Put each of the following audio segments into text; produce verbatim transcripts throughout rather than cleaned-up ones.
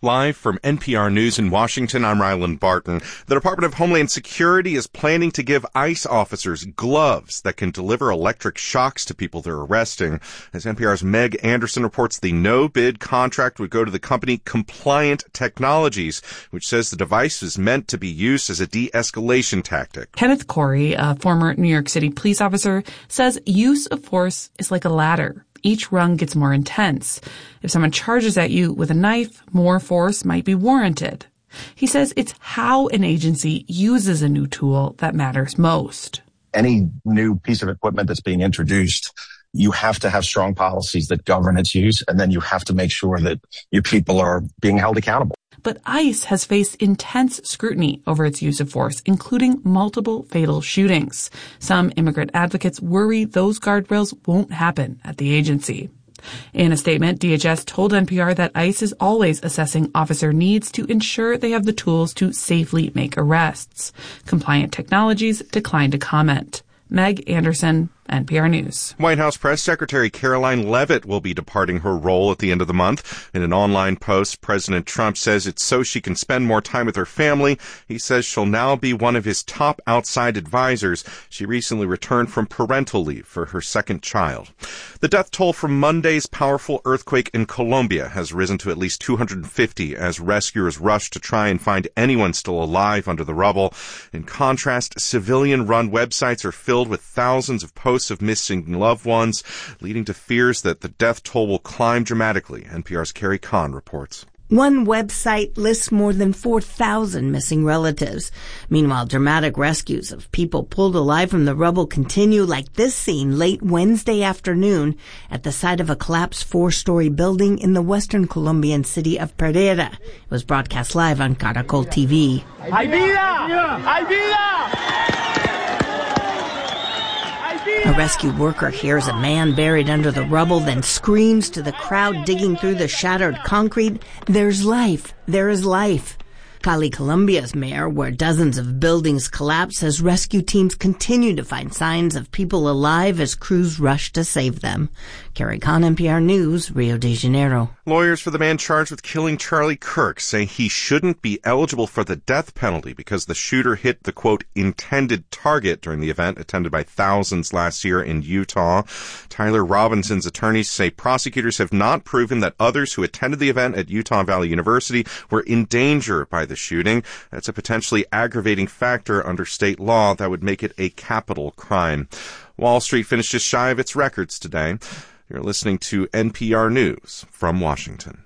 Live from N P R News in Washington, I'm Ryland Barton. The Department of Homeland Security is planning to give ICE officers gloves that can deliver electric shocks to people they're arresting. As N P R's Meg Anderson reports, the no-bid contract would go to the company Compliant Technologies, which says the device is meant to be used as a de-escalation tactic. Kenneth Corey, a former New York City police officer, says use of force is like a ladder. Each rung gets more intense. If someone charges at you with a knife, more force might be warranted. He says it's how an agency uses a new tool that matters most. Any new piece of equipment that's being introduced, you have to have strong policies that govern its use, and then you have to make sure that your people are being held accountable. But ICE has faced intense scrutiny over its use of force, including multiple fatal shootings. Some immigrant advocates worry those guardrails won't happen at the agency. In a statement, D H S told N P R that ICE is always assessing officer needs to ensure they have the tools to safely make arrests. Compliant Technologies declined to comment. Meg Anderson, N P R News. White House Press Secretary Caroline Leavitt will be departing her role at the end of the month. In an online post, President Trump says it's so she can spend more time with her family. He says she'll now be one of his top outside advisors. She recently returned from parental leave for her second child. The death toll from Monday's powerful earthquake in Colombia has risen to at least two hundred fifty as rescuers rush to try and find anyone still alive under the rubble. In contrast, civilian-run websites are filled with thousands of posts of missing loved ones, leading to fears that the death toll will climb dramatically. N P R's Carrie Kahn reports. One website lists more than four thousand missing relatives. Meanwhile, dramatic rescues of people pulled alive from the rubble continue, like this scene late Wednesday afternoon at the site of a collapsed four-story building in the western Colombian city of Pereira. It was broadcast live on Caracol T V. ¡Hay vida! ¡Hay vida! A rescue worker hears a man buried under the rubble, then screams to the crowd digging through the shattered concrete, "There's life! There is life!" Cali, Colombia's mayor, where dozens of buildings collapsed, says rescue teams continue to find signs of people alive as crews rush to save them. Carrie Kahn, N P R News, Rio de Janeiro. Lawyers for the man charged with killing Charlie Kirk say he shouldn't be eligible for the death penalty because the shooter hit the, quote, intended target during the event attended by thousands last year in Utah. Tyler Robinson's attorneys say prosecutors have not proven that others who attended the event at Utah Valley University were in danger by the shooting. That's a potentially aggravating factor under state law that would make it a capital crime. Wall Street finished just shy of its records today. You're listening to N P R News from Washington.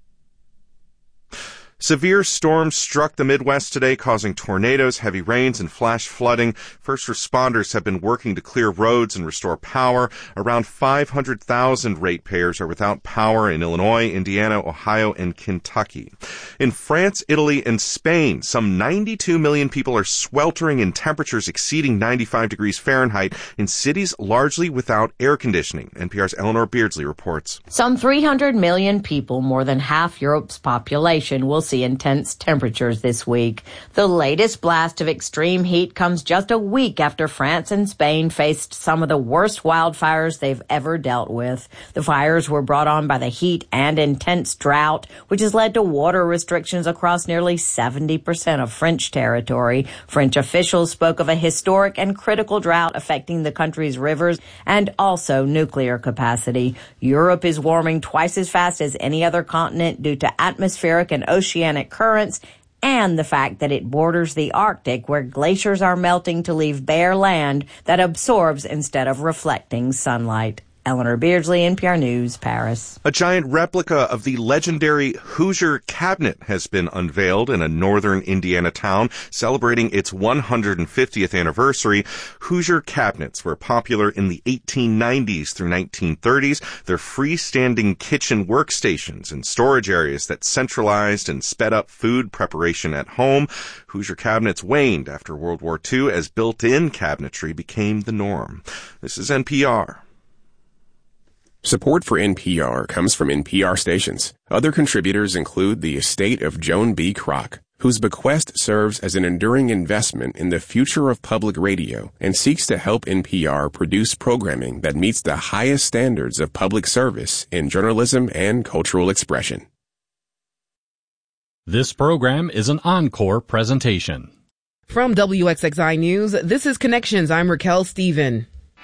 Severe storms struck the Midwest today, causing tornadoes, heavy rains, and flash flooding. First responders have been working to clear roads and restore power. Around five hundred thousand ratepayers are without power in Illinois, Indiana, Ohio, and Kentucky. In France, Italy, and Spain, some ninety-two million people are sweltering in temperatures exceeding ninety-five degrees Fahrenheit in cities largely without air conditioning. N P R's Eleanor Beardsley reports. Some three hundred million people, more than half Europe's population, will see intense temperatures this week. The latest blast of extreme heat comes just a week after France and Spain faced some of the worst wildfires they've ever dealt with. The fires were brought on by the heat and intense drought, which has led to water restrictions across nearly seventy percent of French territory. French officials spoke of a historic and critical drought affecting the country's rivers and also nuclear capacity. Europe is warming twice as fast as any other continent due to atmospheric and oceanic currents and the fact that it borders the Arctic, where glaciers are melting to leave bare land that absorbs instead of reflecting sunlight. Eleanor Beardsley, N P R News, Paris. A giant replica of the legendary Hoosier cabinet has been unveiled in a northern Indiana town celebrating its one hundred fiftieth anniversary. Hoosier cabinets were popular in the eighteen nineties through nineteen thirties. They're freestanding kitchen workstations and storage areas that centralized and sped up food preparation at home. Hoosier cabinets waned after World War Two as built-in cabinetry became the norm. This is N P R. Support for N P R comes from N P R stations. Other contributors include the estate of Joan B. Kroc, whose bequest serves as an enduring investment in the future of public radio and seeks to help N P R produce programming that meets the highest standards of public service in journalism and cultural expression. This program is an encore presentation. From W X X I News, this is Connections. I'm Raquel Stephen.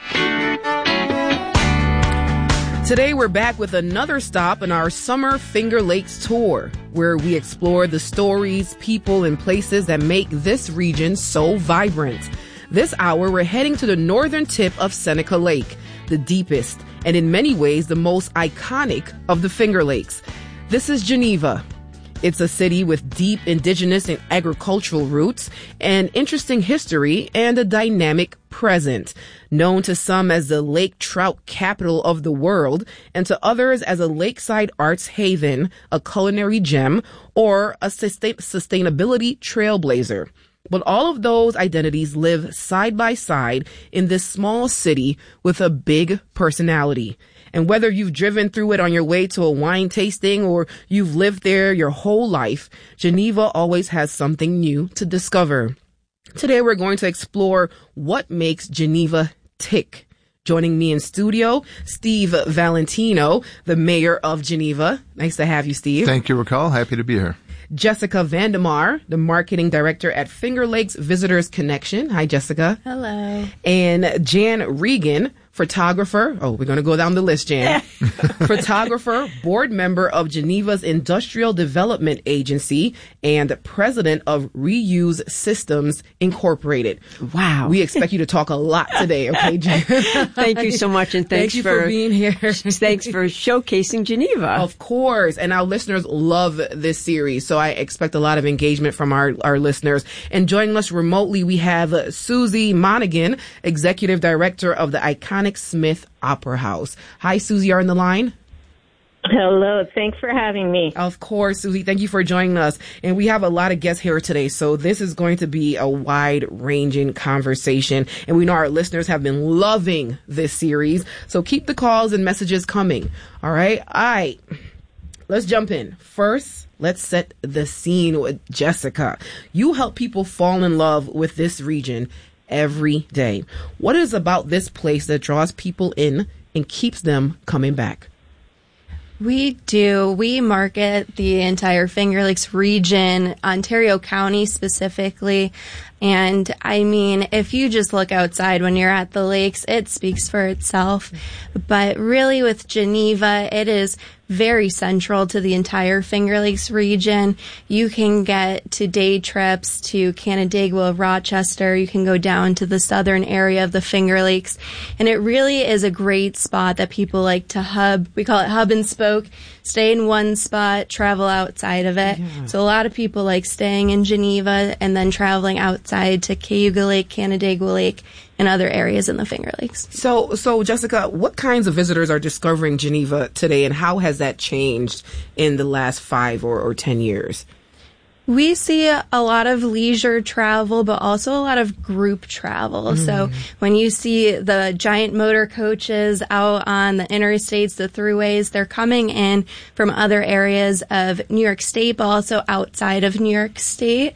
Today we're back with another stop in our Summer Finger Lakes tour, where we explore the stories, people, and places that make this region so vibrant. This hour, we're heading to the northern tip of Seneca Lake, the deepest and in many ways the most iconic of the Finger Lakes. This is Geneva. It's a city with deep indigenous and agricultural roots, an interesting history, and a dynamic present. Known to some as the lake trout capital of the world, and to others as a lakeside arts haven, a culinary gem, or a sustain- sustainability trailblazer. But all of those identities live side by side in this small city with a big personality. And whether you've driven through it on your way to a wine tasting or you've lived there your whole life, Geneva always has something new to discover. Today we're going to explore what makes Geneva tick. Joining me in studio, Steve Valentino, the mayor of Geneva. Nice to have you, Steve. Thank you, Raquel. Happy to be here. Jessica Vandemar, the marketing director at Finger Lakes Visitors Connection. Hi, Jessica. Hello. And Jan Regan, photographer. Oh, we're going to go down the list, Jan. Photographer, board member of Geneva's Industrial Development Agency, and president of Reuse Systems Incorporated. Wow. We expect you to talk a lot today, okay, Jan? Thank you so much, and thanks Thank you for, for being here. Thanks for showcasing Geneva. Of course. And our listeners love this series, so I expect a lot of engagement from our, our listeners. And joining us remotely, we have uh, Susie Monaghan, executive director of the iconic Smith Opera House. Hi, Susie, are on the line? Hello. Thanks for having me. Of course, Susie. Thank you for joining us. And we have a lot of guests here today, so this is going to be a wide-ranging conversation. And we know our listeners have been loving this series, so keep the calls and messages coming. All right? All right. Let's jump in. First, let's set the scene with Jessica. You help people fall in love with this region every day. What is about this place that draws people in and keeps them coming back? We do. We market the entire Finger Lakes region, Ontario County specifically. And I mean, if you just look outside when you're at the lakes, it speaks for itself. But really with Geneva, it is very central to the entire Finger Lakes region. You can get to day trips to Canandaigua, Rochester. You can go down to the southern area of the Finger Lakes. And it really is a great spot that people like to hub. We call it hub and spoke. Stay in one spot, travel outside of it. Yeah. So a lot of people like staying in Geneva and then traveling outside to Cayuga Lake, Canandaigua Lake, and other areas in the Finger Lakes. So, so Jessica, what kinds of visitors are discovering Geneva today, and how has that changed in the last five or, or ten years? We see a lot of leisure travel, but also a lot of group travel. Mm. So when you see the giant motor coaches out on the interstates, the throughways, they're coming in from other areas of New York State, but also outside of New York State.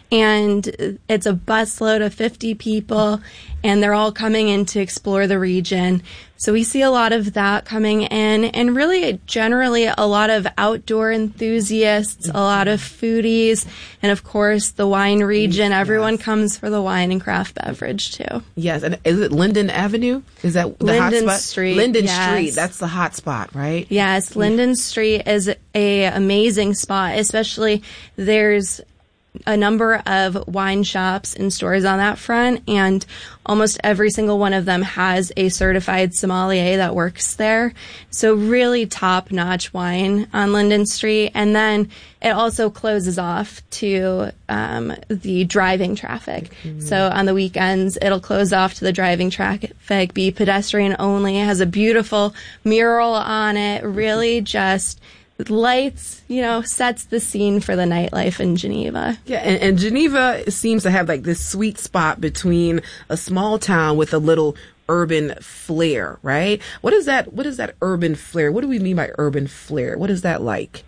And it's a busload of fifty people, and they're all coming in to explore the region. So we see a lot of that coming in, and really generally a lot of outdoor enthusiasts, a lot of foodies, and of course the wine region. Yes. Everyone comes for the wine and craft beverage too. Yes, and is it Linden Avenue? Is that the Linden hot spot? Street. Linden yes. Street, that's the hot spot, right? Yes, Linden Street is a amazing spot, especially there's a number of wine shops and stores on that front, and almost every single one of them has a certified sommelier that works there. So really top-notch wine on Linden Street. And then it also closes off to um, the driving traffic. Mm-hmm. So on the weekends, it'll close off to the driving traffic, be pedestrian only. It has a beautiful mural on it, really just lights, you know, sets the scene for the nightlife in Geneva. Yeah, and, and Geneva seems to have like this sweet spot between a small town with a little urban flair, right? What is that? What is that urban flair? What do we mean by urban flair? What is that like?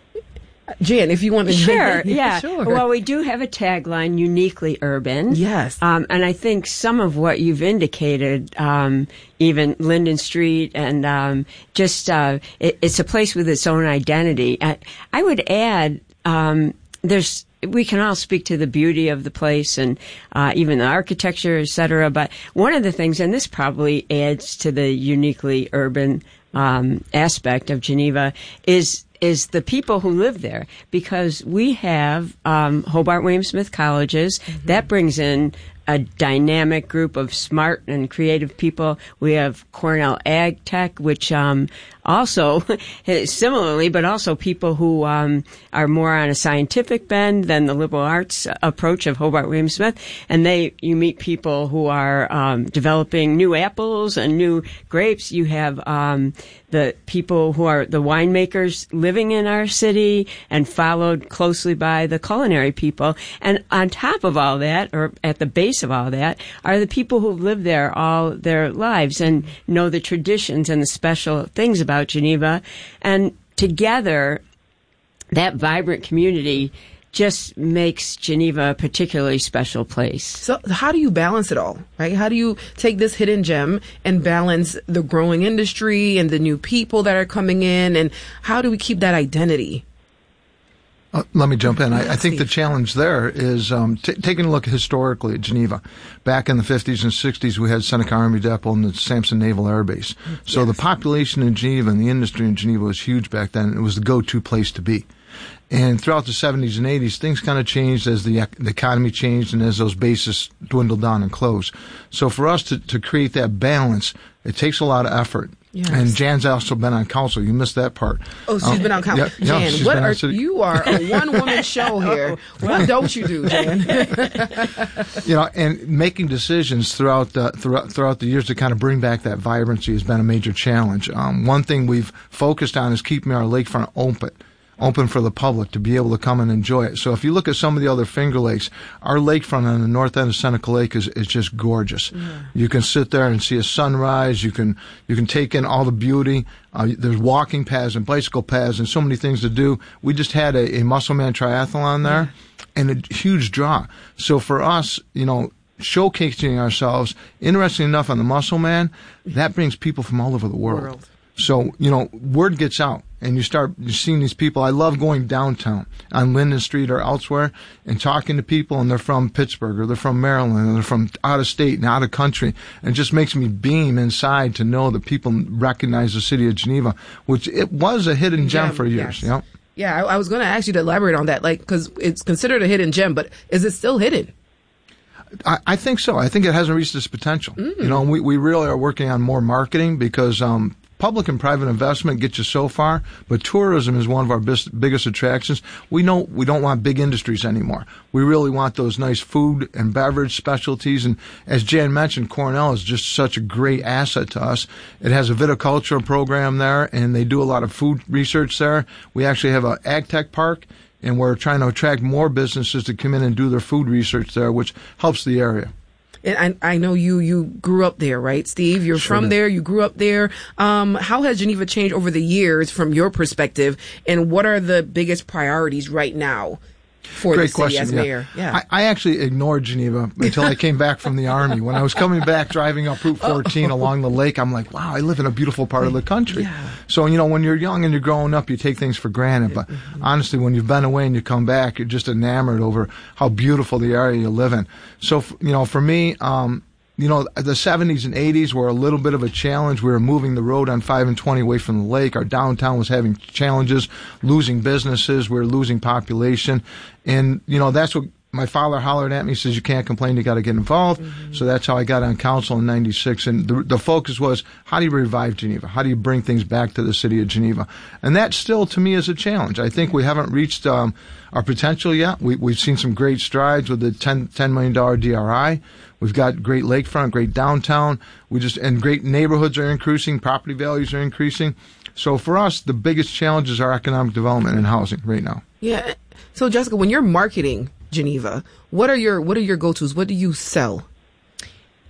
Jan, if you want to... Sure, yeah. Sure. Well, we do have a tagline, uniquely urban. Yes. Um, and I think some of what you've indicated, um, even Linden Street, and um, just uh, it, it's a place with its own identity. I, I would add, um, there's, we can all speak to the beauty of the place and uh, even the architecture, et cetera. But one of the things, and this probably adds to the uniquely urban um, aspect of Geneva, is is the people who live there, because we have um, Hobart William Smith colleges. Mm-hmm. That brings in a dynamic group of smart and creative people. We have Cornell Ag Tech, which um, also, similarly, but also people who um, are more on a scientific bend than the liberal arts approach of Hobart William Smith. And they, you meet people who are um, developing new apples and new grapes. You have um, the people who are the winemakers living in our city, and followed closely by the culinary people. And on top of all that, or at the base of all that, are the people who've lived there all their lives and know the traditions and the special things about Geneva. And together, that vibrant community just makes Geneva a particularly special place. So how do you balance it all, right? How do you take this hidden gem and balance the growing industry and the new people that are coming in? And how do we keep that identity? Uh, let me jump in. I, I think the challenge there is um, t- taking a look historically at Geneva. Back in the fifties and sixties, we had Seneca Army Depot and the Sampson Naval Air Base. So yes. The population in Geneva and the industry in Geneva was huge back then. It was the go-to place to be. And throughout the seventies and eighties, things kind of changed as the, the economy changed and as those bases dwindled down and closed. So for us to, to create that balance, it takes a lot of effort. Yes. And Jan's also been on council. You missed that part. Oh, she's um, been on council. Yeah, Jan, yeah, what are, you are a one-woman show here. What don't you do, Jan? You know, and making decisions throughout the throughout, throughout the years to kind of bring back that vibrancy has been a major challenge. Um, one thing we've focused on is keeping our lakefront open. open for the public to be able to come and enjoy it. So if you look at some of the other Finger Lakes, our lakefront on the north end of Seneca Lake is, is just gorgeous. Yeah. You can sit there and see a sunrise. You can you can take in all the beauty. Uh, there's walking paths and bicycle paths and so many things to do. We just had a, a Muscleman triathlon there, yeah. and a huge draw. So for us, you know, showcasing ourselves, interesting enough on the Muscleman, that brings people from all over the world. world. So, you know, word gets out, and you start seeing these people. I love going downtown on Linden Street or elsewhere and talking to people, and they're from Pittsburgh, or they're from Maryland, or they're from out of state and out of country. And it just makes me beam inside to know that people recognize the city of Geneva, which it was a hidden gem yeah, for years. Yes. You know? Yeah, I, I was going to ask you to elaborate on that, like, because it's considered a hidden gem, but is it still hidden? I, I think so. I think it hasn't reached its potential. Mm. You know, we, we really are working on more marketing because, um, public and private investment gets you so far, but tourism is one of our bis- biggest attractions. We know we don't want big industries anymore. We really want those nice food and beverage specialties. And as Jan mentioned, Cornell is just such a great asset to us. It has a viticulture program there, and they do a lot of food research there. We actually have an ag tech park, and we're trying to attract more businesses to come in and do their food research there, which helps the area. And I, I know you, you grew up there, right, Steve? You're sure from did. there. You grew up there. Um, how has Geneva changed over the years from your perspective? And what are the biggest priorities right now for Great the city question, as yeah. mayor? Yeah. I, I actually ignored Geneva until I came back from the Army. When I was coming back driving up Route fourteen oh. along the lake, I'm like, wow, I live in a beautiful part of the country. Yeah. So, you know, when you're young and you're growing up, you take things for granted. But mm-hmm. honestly, when you've been away and you come back, you're just enamored over how beautiful the area you live in. So, you know, for me, um, you know, the seventies and eighties were a little bit of a challenge. We were moving the road on five and twenty away from the lake. Our downtown was having challenges, losing businesses. We were losing population. And, you know, that's what my father hollered at me, says, you can't complain, you got to get involved. Mm-hmm. So that's how I got on council in ninety-six. And the, the focus was, how do you revive Geneva? How do you bring things back to the city of Geneva? And that still, to me, is a challenge. I think we haven't reached um, our potential yet. We, we've seen some great strides with the ten, ten million dollars D R I. We've got great lakefront, great downtown. We just, and great neighborhoods are increasing, property values are increasing. So for us, the biggest challenge is our economic development and housing right now. Yeah. So Jessica, when you're marketing Geneva, what are your what are your go-tos? What do you sell?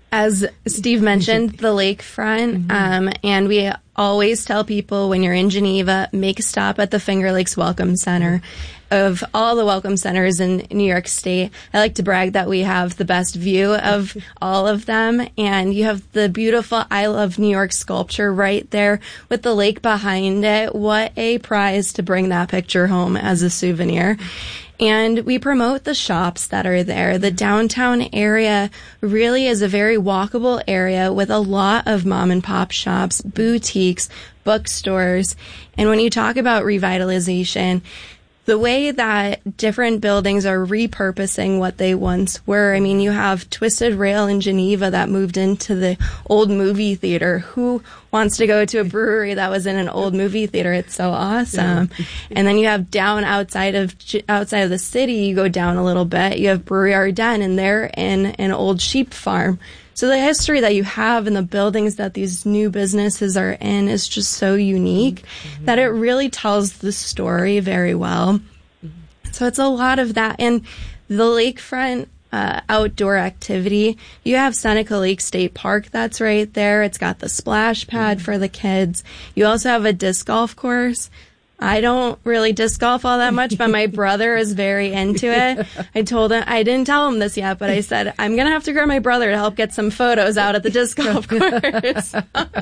As Steve mentioned, the lakefront, mm-hmm. um, and we always tell people when you're in Geneva, make a stop at the Finger Lakes Welcome Center. Of all the welcome centers in New York State, I like to brag that we have the best view of all of them. And you have the beautiful I Love New York sculpture right there with the lake behind it. What a prize to bring that picture home as a souvenir. And we promote the shops that are there. The downtown area really is a very walkable area with a lot of mom and pop shops, boutiques, bookstores. And when you talk about revitalization, the way that different buildings are repurposing what they once were. I mean, you have Twisted Rail in Geneva that moved into the old movie theater. Who wants to go to a brewery that was in an old movie theater? It's so awesome. Yeah. And then you have down outside of outside of the city, you go down a little bit, you have Brewery Ardennes, and they're in an old sheep farm. So the history that you have in the buildings that these new businesses are in is just so unique mm-hmm. that it really tells the story very well. Mm-hmm. So it's a lot of that. And the lakefront uh, outdoor activity, you have Seneca Lake State Park that's right there. It's got the splash pad mm-hmm. for the kids. You also have a disc golf course. I don't really disc golf all that much, but my brother is very into it. I told him, I didn't tell him this yet, but I said, I'm going to have to grab my brother to help get some photos out at the disc golf course.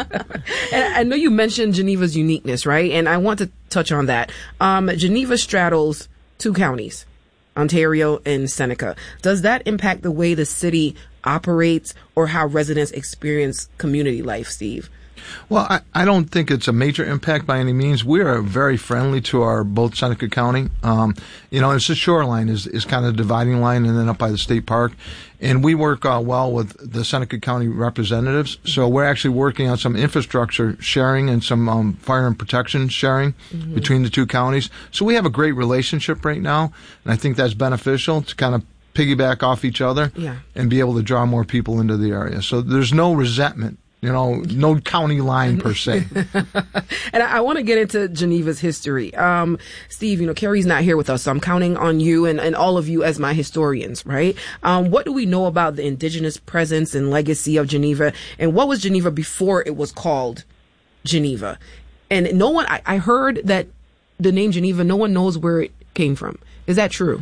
And I know you mentioned Geneva's uniqueness, right? And I want to touch on that. Um, Geneva straddles two counties, Ontario and Seneca. Does that impact the way the city operates or how residents experience community life, Steve? Well, I, I don't think it's a major impact by any means. We are very friendly to our both Seneca County. Um, you know, it's the shoreline is, is kind of the dividing line, and then up by the state park. And we work uh, well with the Seneca County representatives. So we're actually working on some infrastructure sharing and some um, fire and protection sharing mm-hmm. between the two counties. So we have a great relationship right now, and I think that's beneficial to kind of piggyback off each other yeah. and be able to draw more people into the area. So there's no resentment. You know, no county line per se. And I, I want to get into Geneva's history. Um, Steve, you know, Carrie's not here with us, so I'm counting on you and, and all of you as my historians, right? Um, what do we know about the indigenous presence and legacy of Geneva? And what was Geneva before it was called Geneva? And no one, I, I heard that the name Geneva, no one knows where it came from. Is that true?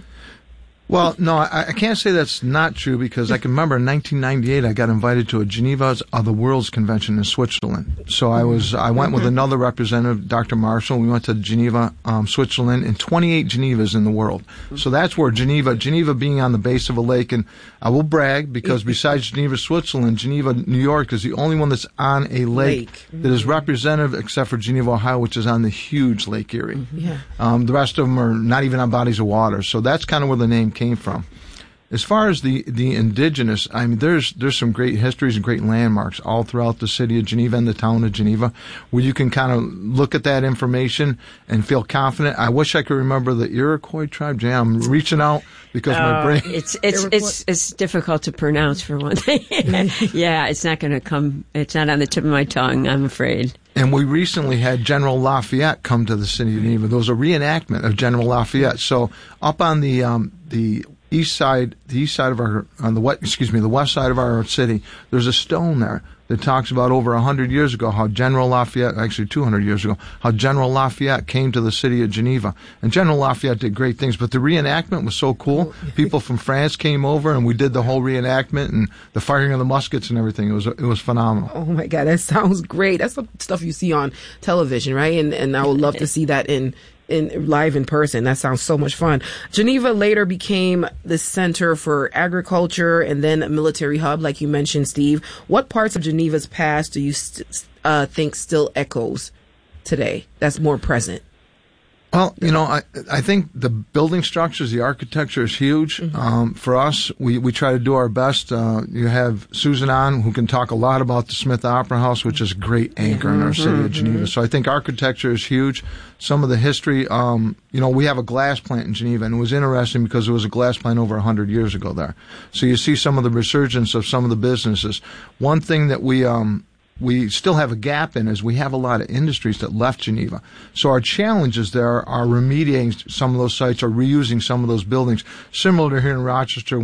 Well, no, I, I can't say that's not true because I can remember in nineteen ninety-eight I got invited to a Geneva of the World's Convention in Switzerland. So I was I went with another representative, Doctor Marshall. We went to Geneva, um, Switzerland, and twenty-eight Genevas in the world. So that's where Geneva, Geneva being on the base of a lake, and I will brag because besides Geneva, Switzerland, Geneva, New York is the only one that's on a lake, lake. that is representative except for Geneva, Ohio, which is on the huge Lake Erie. Mm-hmm. Yeah. Um, the rest of them are not even on bodies of water. So that's kind of where the name came from. As far as the, the indigenous, I mean, there's there's some great histories and great landmarks all throughout the city of Geneva and the town of Geneva where you can kind of look at that information and feel confident. I wish I could remember the Iroquois tribe. Yeah, I'm reaching out because uh, my brain... It's it's, it's it's difficult to pronounce for one thing. Yeah, it's not going to come... It's not on the tip of my tongue, I'm afraid. And we recently had General Lafayette come to the city of Geneva. There was a reenactment of General Lafayette. So up on the um, the east side, the east side of our, on the west, excuse me, the west side of our city, there's a stone there that talks about over a hundred years ago how General Lafayette, actually two hundred years ago, how General Lafayette came to the city of Geneva. And General Lafayette did great things, but the reenactment was so cool. People from France came over and we did the whole reenactment and the firing of the muskets and everything. It was it was phenomenal. Oh my God, that sounds great. That's the stuff you see on television, right? And and I would love to see that in in live in person. That sounds so much fun. Geneva later became the center for agriculture and then a military hub, like you mentioned, Steve. What parts of Geneva's past do you st- uh, think still echoes today that's more present? Well, you know, I I think the building structures, the architecture is huge. Mm-hmm. Um, for us, we, we try to do our best. Uh, you have Susan on, who can talk a lot about the Smith Opera House, which is a great anchor mm-hmm. in our city of Geneva. Mm-hmm. So I think architecture is huge. Some of the history, um, you know, we have a glass plant in Geneva, and it was interesting because there was a glass plant over one hundred years ago there. So you see some of the resurgence of some of the businesses. One thing that we... Um, we still have a gap in is we have a lot of industries that left Geneva. So our challenges there are remediating some of those sites or reusing some of those buildings, similar to here in Rochester when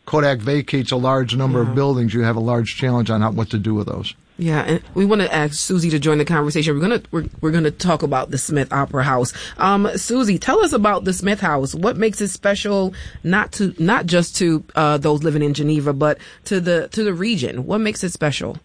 Kodak vacates a large number Yeah. of buildings, you have a large challenge on how, what to do with those. Yeah, and we want to ask Susie to join the conversation. We're gonna we're, we're gonna talk about the Smith Opera House. Um, Susie, tell us about the Smith House. What makes it special, not to not just to uh, those living in Geneva, but to the to the region? What makes it special?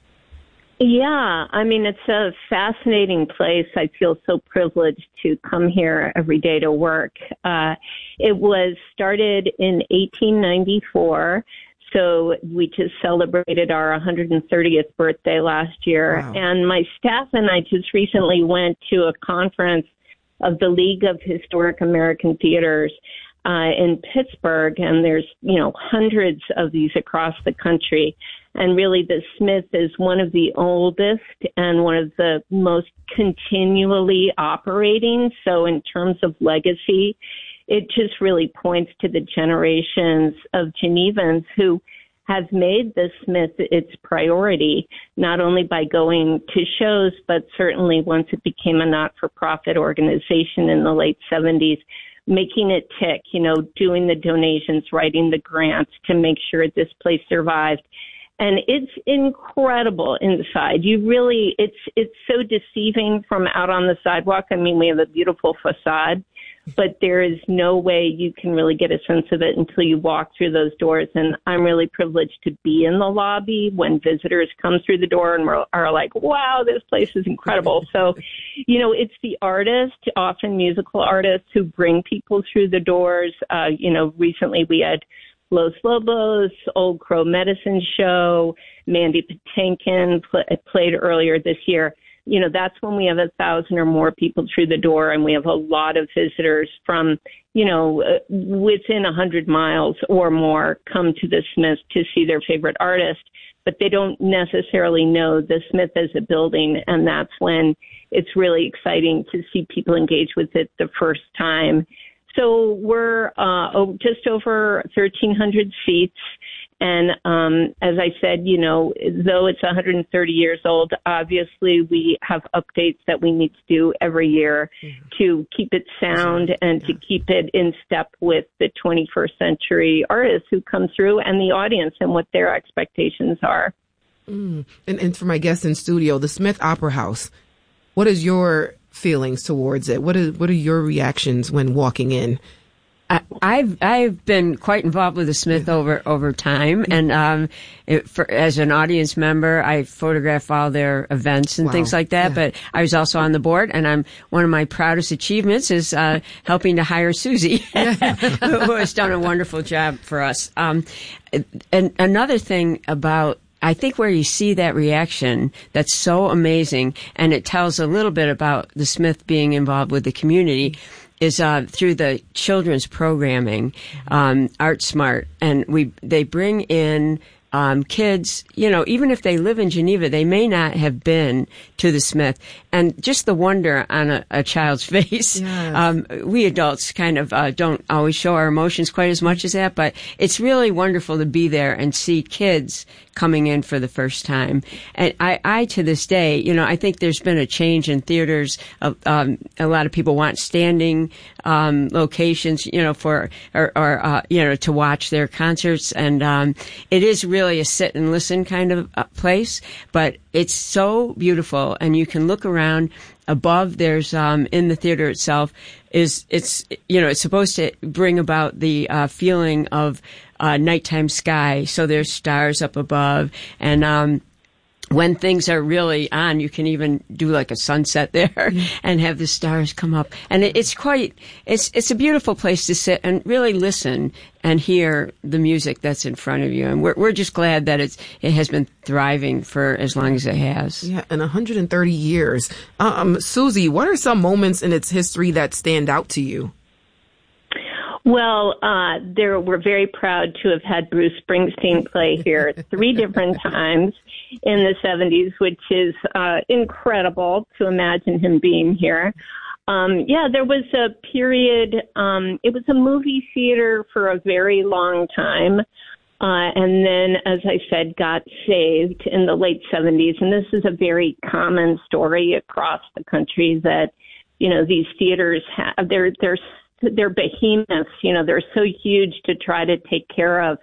Yeah, I mean, it's a fascinating place. I feel so privileged to come here every day to work. Uh, it was started in eighteen ninety-four. So we just celebrated our one hundred thirtieth birthday last year. Wow. And my staff and I just recently went to a conference of the League of Historic American Theaters uh, in Pittsburgh. And there's, you know, hundreds of these across the country. And really the Smith is one of the oldest and one of the most continually operating. So in terms of legacy, it just really points to the generations of Genevans who have made the Smith its priority, not only by going to shows, but certainly once it became a not-for-profit organization in the late seventies, making it tick, you know, doing the donations, writing the grants to make sure this place survived. And it's incredible inside. You really, it's it's so deceiving from out on the sidewalk. I mean, we have a beautiful facade, but there is no way you can really get a sense of it until you walk through those doors. And I'm really privileged to be in the lobby when visitors come through the door and we're, are like, wow, this place is incredible. So, you know, it's the artists, often musical artists, who bring people through the doors. Uh, you know, recently we had Los Lobos, Old Crow Medicine Show, Mandy Patinkin pl- played earlier this year. You know, that's when we have a thousand or more people through the door, and we have a lot of visitors from, you know, uh, within a hundred miles or more come to the Smith to see their favorite artist, but they don't necessarily know the Smith as a building, and that's when it's really exciting to see people engage with it the first time. So we're uh, oh, just over thirteen hundred seats. And um, as I said, you know, though it's one hundred thirty years old, obviously we have updates that we need to do every year mm-hmm. to keep it sound and to keep it in step with the twenty-first century artists who come through and the audience and what their expectations are. Mm. And, and for my guests in studio, the Smith Opera House, what is your feelings towards it? What is, what are your reactions when walking in? I, I've I've been quite involved with the Smith over over time, and um, it, for, as an audience member, I photograph all their events and Wow. things like that. Yeah. But I was also on the board, and I'm one of my proudest achievements is uh, helping to hire Susie, who has done a wonderful job for us. Um, and another thing about I think where you see that reaction, that's so amazing, and it tells a little bit about the Smith being involved with the community, is uh, through the children's programming, um, Art Smart, and we they bring in um, kids, you know, even if they live in Geneva, they may not have been to the Smith, and just the wonder on a, a child's face. Yes. Um, we adults kind of uh, don't always show our emotions quite as much as that, but it's really wonderful to be there and see kids coming in for the first time. And I, I to this day, you know, I think there's been a change in theaters. Uh, um, a lot of people want standing um, locations, you know, for or, or uh, you know, to watch their concerts, and um, it is really a sit and listen kind of uh, place. But it's so beautiful, and you can look around. Above, there's um, in the theater itself is it's you know it's supposed to bring about the uh, feeling of uh, nighttime sky. So there's stars up above, and um, when things are really on, you can even do like a sunset there mm-hmm. and have the stars come up. And it, it's quite it's it's a beautiful place to sit and really listen and hear the music that's in front of you. And we're we're just glad that it's it has been thriving for as long as it has. Yeah, in one hundred thirty years. Um, Susie, what are some moments in its history that stand out to you? Well, uh, there, we're very proud to have had Bruce Springsteen play here three different times in the seventies, which is uh, incredible to imagine him being here. Um, yeah, there was a period, um, it was a movie theater for a very long time. Uh, and then, as I said, got saved in the late seventies. And this is a very common story across the country that, you know, these theaters have, they're, they're, they're behemoths, you know, they're so huge to try to take care of.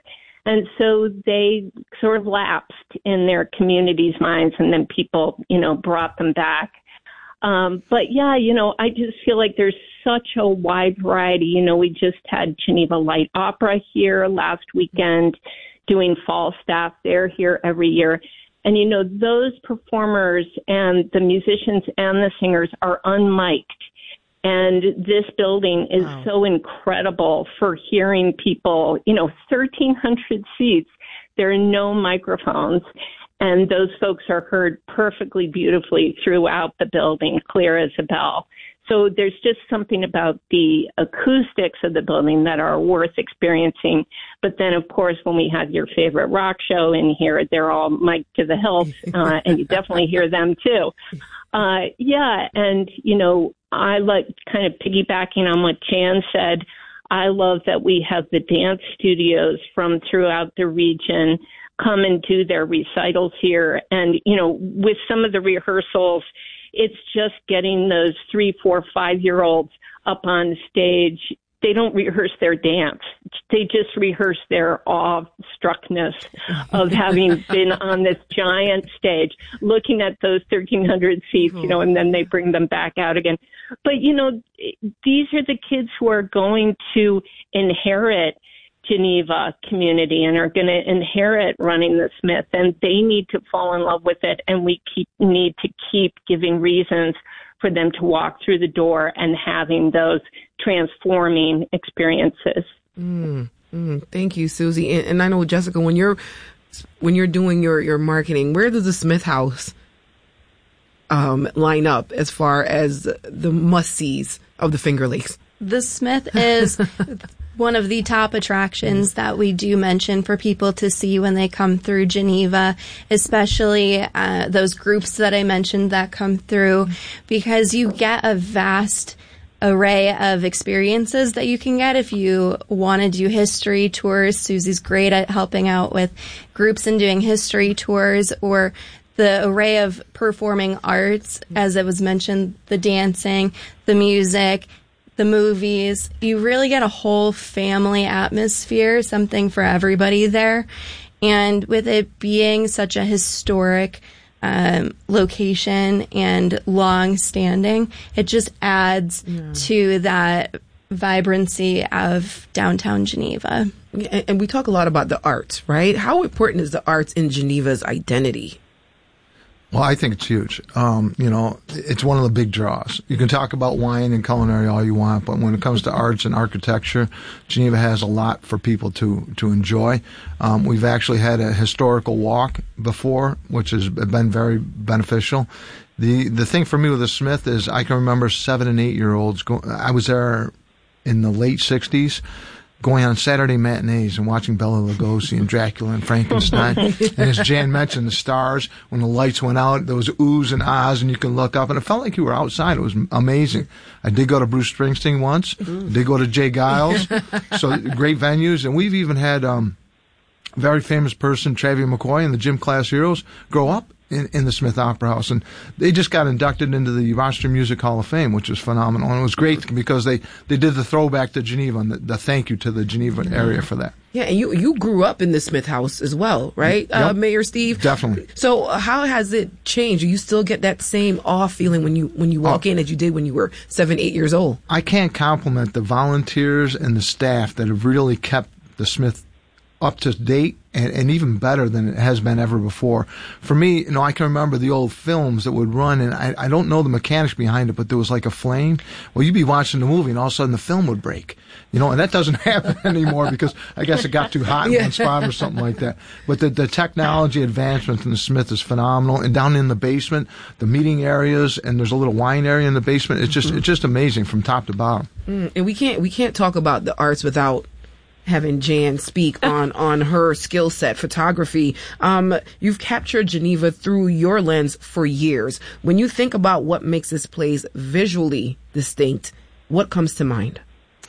And so they sort of lapsed in their community's minds, and then people, you know, brought them back. Um, but yeah, you know, I just feel like there's such a wide variety. You know, we just had Geneva Light Opera here last weekend doing fall staff. They're here every year. And, you know, those performers and the musicians and the singers are unmiked. And this building is wow. so incredible for hearing people, you know, thirteen hundred seats. There are no microphones. And those folks are heard perfectly beautifully throughout the building, clear as a bell. So there's just something about the acoustics of the building that are worth experiencing. But then, of course, when we have your favorite rock show in here, they're all mic'd to the hilt, uh, and you definitely hear them too. Uh, yeah, and, you know, I like kind of piggybacking on what Jan said. I love that we have the dance studios from throughout the region come and do their recitals here. And, you know, with some of the rehearsals, it's just getting those three, four, five-year-olds up on stage. They don't rehearse their dance. They just rehearse their awestruckness of having been on this giant stage, looking at those thirteen hundred seats, you know, and then they bring them back out again. But, you know, these are the kids who are going to inherit Geneva community and are going to inherit running the Smith, and they need to fall in love with it, and we keep, need to keep giving reasons for them to walk through the door and having those transforming experiences. Mm, mm, thank you, Susie. And, and I know, Jessica, when you're when you're doing your, your marketing, where does the Smith House um, line up as far as the must-sees of the Finger Lakes? The Smith is one of the top attractions that we do mention for people to see when they come through Geneva, especially uh, those groups that I mentioned that come through, because you get a vast array of experiences that you can get if you want to do history tours. Susie's great at helping out with groups and doing history tours, or the array of performing arts, as it was mentioned, the dancing, the music, the movies. You really get a whole family atmosphere, something for everybody there. And with it being such a historic um, location and long-standing, it just adds yeah. to that vibrancy of downtown Geneva. And, and we talk a lot about the arts, right? How important is the arts in Geneva's identity? Well, I think it's huge. Um, you know, it's one of the big draws. You can talk about wine and culinary all you want, but when it comes to arts and architecture, Geneva has a lot for people to, to enjoy. Um, we've actually had a historical walk before, which has been very beneficial. The, the thing for me with the Smith is I can remember seven and eight year olds go, I was there in the late sixties. Going on Saturday matinees and watching Bela Lugosi and Dracula and Frankenstein. And as Jan mentioned, the stars, when the lights went out, there was oohs and ahs, and you can look up, and it felt like you were outside. It was amazing. I did go to Bruce Springsteen once. I did go to Jay Giles. So great venues. And we've even had um, a very famous person, Travie McCoy, and the Gym Class Heroes grow up in, in the Smith Opera House. And they just got inducted into the Rochester Music Hall of Fame, which was phenomenal. And it was great because they, they did the throwback to Geneva and the, the thank you to the Geneva area for that. Yeah, and you, you grew up in the Smith House as well, right, yep. uh, Mayor Steve? Definitely. So uh, how has it changed? Do you still get that same awe feeling when you when you walk oh. in as you did when you were seven, eight years old? I can't compliment the volunteers and the staff that have really kept the Smith up to date and, and even better than it has been ever before. For me, you know, I can remember the old films that would run, and I, I don't know the mechanics behind it, but there was like a flame. Well, you'd be watching the movie, and all of a sudden the film would break. You know, and that doesn't happen anymore because I guess it got too hot in yeah. one spot or something like that. But the, the technology advancement in the Smith is phenomenal. And down in the basement, the meeting areas, and there's a little wine area in the basement. It's just, mm-hmm. it's just amazing from top to bottom. Mm, and we can't, we can't talk about the arts without having Jan speak on, on her skill set, photography. Um, you've captured Geneva through your lens for years. When you think about what makes this place visually distinct, what comes to mind?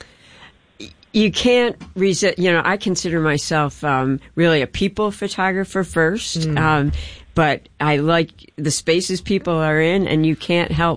You can't resist, you know, I consider myself um, really a people photographer first, mm. um, but I like the spaces people are in, and you can't help